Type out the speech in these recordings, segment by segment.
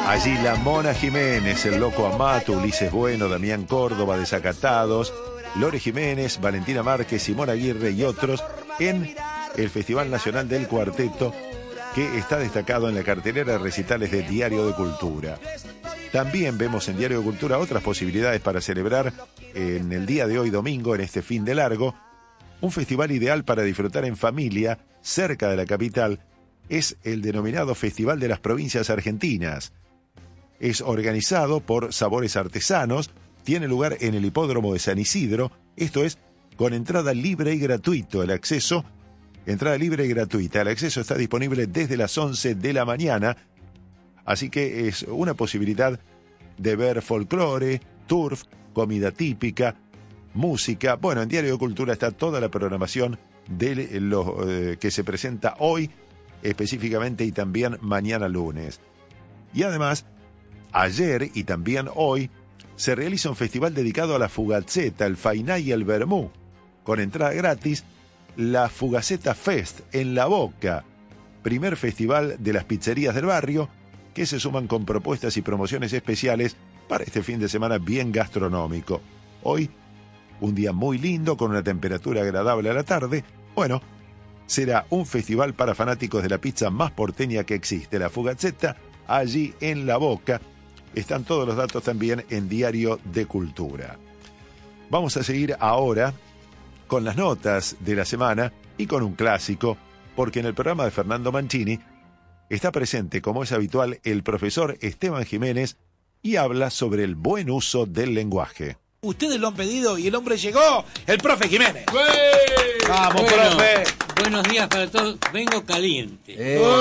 Allí la Mona Jiménez, el Loco Amato, Ulises Bueno, Damián Córdoba, Desacatados, Lore Jiménez, Valentina Márquez, Simón Aguirre y otros en el Festival Nacional del Cuarteto, que está destacado en la cartelera de recitales del Diario de Cultura. También vemos en Diario de Cultura otras posibilidades para celebrar en el día de hoy, domingo, en este fin de largo, un festival ideal para disfrutar en familia, cerca de la capital. Es el denominado Festival de las Provincias Argentinas. Es organizado por Sabores Artesanos, tiene lugar en el Hipódromo de San Isidro, esto es, con entrada libre y gratuito. El acceso, entrada libre y gratuita, el acceso está disponible desde las 11 de la mañana, así que es una posibilidad de ver folclore, turf, comida típica, música. Bueno, en Diario de Cultura está toda la programación de lo que se presenta hoy, específicamente, y también mañana lunes. Y además, ayer y también hoy se realiza un festival dedicado a la Fugaceta, el Fainá y el Vermú. Con entrada gratis, la Fugaceta Fest en La Boca, primer festival de las pizzerías del barrio, que se suman con propuestas y promociones especiales para este fin de semana bien gastronómico. Hoy, un día muy lindo, con una temperatura agradable a la tarde. Bueno, será un festival para fanáticos de la pizza más porteña que existe, la Fugaceta, allí en La Boca. Están todos los datos también en Diario de Cultura. Vamos a seguir ahora con las notas de la semana y con un clásico, porque en el programa de Fernando Mancini está presente, como es habitual, el profesor Esteban Jiménez y habla sobre el buen uso del lenguaje. Ustedes lo han pedido y el hombre llegó, el profe Jiménez. ¡Vamos, profe! Buenos días para todos. Vengo caliente.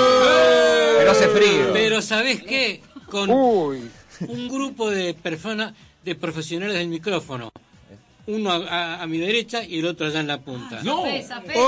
Pero hace frío. Pero ¿sabés qué? Con un grupo de personas, de profesionales del micrófono. Uno a mi derecha y el otro allá en la punta. ¡No! Pesa, Les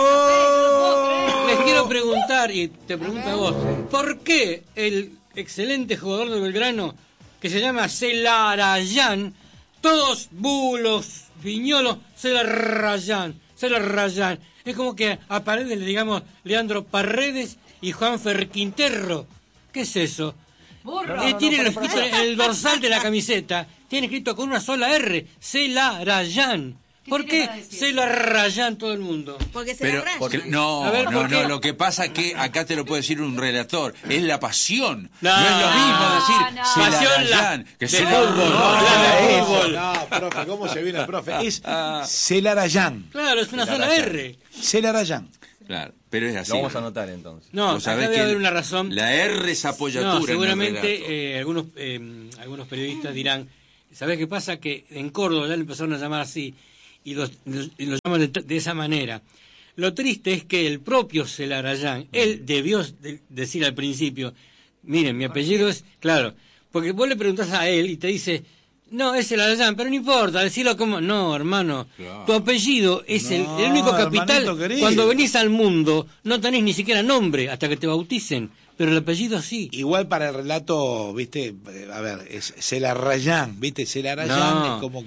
quiero preguntar, y te pregunto a vos, ¿por qué el excelente jugador de Belgrano, que se llama Celarayán, todos bulos, viñolos, se la rayan? Es como que a Paredes, digamos, Leandro Paredes y Juanfer Quinterro. ¿Qué es eso? Tiene escrito en el dorsal de la camiseta, tiene escrito con una sola R, Celarayán. ¿Por qué se la rayan todo el mundo? Porque se la rayan. No, lo que pasa es que acá te lo puede decir un relator, es la pasión. No es lo mismo decir se la rayan que se la fútbol. No, profe, ¿cómo se viene el profe? Es Celarayán. Claro, es una sola R. Celarayán. Claro, pero es así. Lo vamos a anotar entonces. No, acá debe haber una razón. La R es apoyatura. No, seguramente algunos periodistas dirán, ¿sabés qué pasa? Que en Córdoba ya le empezaron a llamar así y los llaman de esa manera. Lo triste es que el propio Celarayán, él debió decir al principio, miren, mi apellido es, claro, porque vos le preguntás a él y te dice, no, es Celarayán, pero no importa, decirlo como, no, hermano, claro. Tu apellido es el único capital. Cuando venís al mundo no tenés ni siquiera nombre hasta que te bauticen, pero el apellido sí. Igual para el relato, viste, a ver, es Celarayán, viste, Celarayán es como que